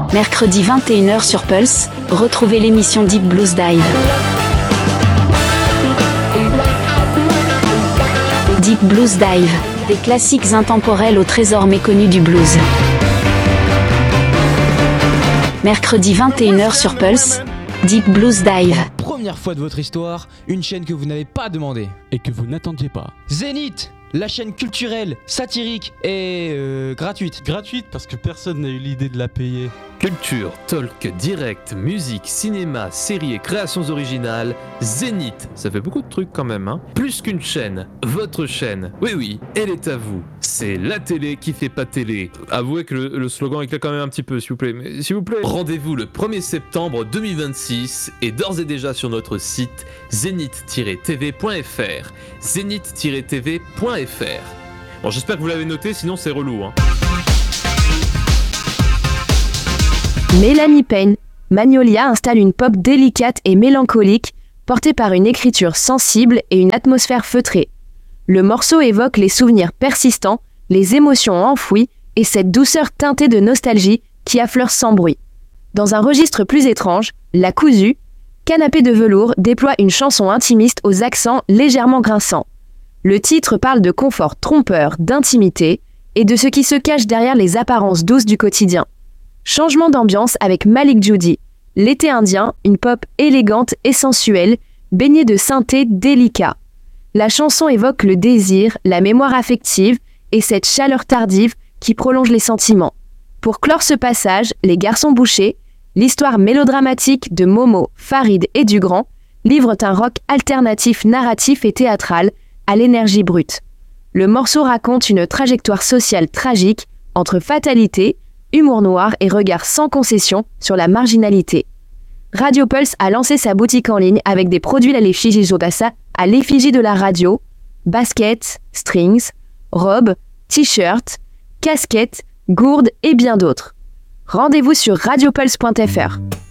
Mercredi 21h sur Pulse, retrouvez l'émission Deep Blues Dive. Deep Blues Dive, des classiques intemporels au trésor méconnu du blues. Mercredi 21h sur Pulse, Deep Blues Dive. Première fois de votre histoire, une chaîne que vous n'avez pas demandé. Et que vous n'attendiez pas. Zénith, la chaîne culturelle, satirique et gratuite. Gratuite parce que personne n'a eu l'idée de la payer. Culture, talk, direct, musique, cinéma, séries et créations originales, Zénith, ça fait beaucoup de trucs quand même, hein. Plus qu'une chaîne, votre chaîne. Oui, elle est à vous. C'est la télé qui fait pas télé. Avouez que le slogan éclate quand même un petit peu, s'il vous plaît. Mais s'il vous plaît, rendez-vous le 1er septembre 2026 et d'ores et déjà sur notre site zénith-tv.fr. zénith-tv.fr. Bon, j'espère que vous l'avez noté, sinon c'est relou, hein. Mélanie Payne, Magnolia installe une pop délicate et mélancolique, portée par une écriture sensible et une atmosphère feutrée. Le morceau évoque les souvenirs persistants, les émotions enfouies et cette douceur teintée de nostalgie qui affleure sans bruit. Dans un registre plus étrange, La Cousue, Canapé de velours déploie une chanson intimiste aux accents légèrement grinçants. Le titre parle de confort trompeur, d'intimité et de ce qui se cache derrière les apparences douces du quotidien. Changement d'ambiance avec Malik Judy, L'été indien, une pop élégante et sensuelle, baignée de synthé délicat. La chanson évoque le désir, la mémoire affective et cette chaleur tardive qui prolonge les sentiments. Pour clore ce passage, Les Garçons Bouchés, l'histoire mélodramatique de Momo, Farid et Dugrand, livrent un rock alternatif narratif et théâtral à l'énergie brute. Le morceau raconte une trajectoire sociale tragique entre fatalité, humour noir et regard sans concession sur la marginalité. Radio Pulse a lancé sa boutique en ligne avec des produits à l'effigie de la radio, baskets, strings, robes, t-shirts, casquettes, gourdes et bien d'autres. Rendez-vous sur radiopulse.fr.